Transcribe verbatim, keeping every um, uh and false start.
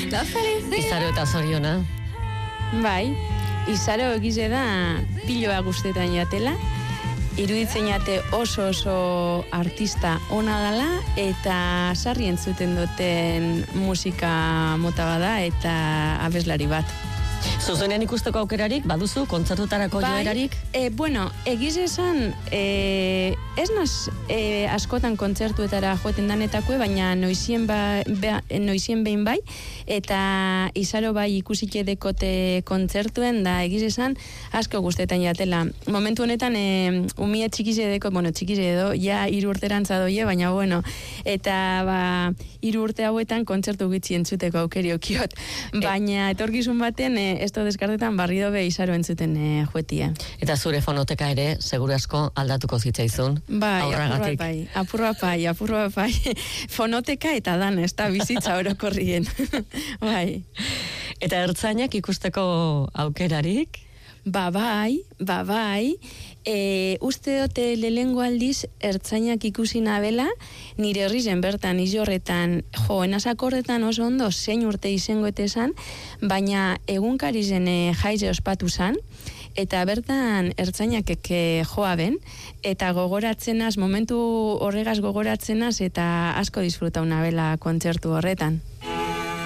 La felicidad. Izaro eta zoriona. Bai, Izaro egize da piloa guztetan jatela, iruditzen jate oso oso artista ona dala, eta sarri entzuten duten musika mota bada eta abeslari bat. Zuzenean ikusteko aukerarik, baduzu, kontzertutarako bai, joerarik? E, bueno, egiz esan, e, ez naz e, askotan kontzertuetara joeten danetakue, baina noizien, ba, be, noizien behin bai, eta Izaro bai ikusike dekote kontzertuen, da egiz esan, asko guztetan jatela. Momentu honetan, e, umie txikize deko, bueno, txikize edo, ja hiru urterantza doie, baina bueno, eta ba, hiru urte hauetan kontzertu gitzi entzuteko aukeriokiot. Baina etorkizun baten, e, ez deskartetan barri dobe Izaro entzuten e, juetia. Eta zure fonoteka ere, seguru asko aldatuko zitzaizun. Bai, apurra bai, apurra bai, apurra bai. Fonoteka eta dan, ez da bizitza orokorrien. Bai. Eta ertzainak ikusteko aukerarik? Ba bai, ba bai, e, uste dote lehengo aldiz ertzainak ikusi nabela, nire herrizen bertan izorretan, jo, enasakorretan oso ondo zein urte izengoetezan, baina egunkari zen e, jaize ospatu zan, eta bertan ertzainak eke joa ben, eta gogoratzenaz, momentu horregaz gogoratzenaz, eta asko disfrutau nabela kontzertu horretan.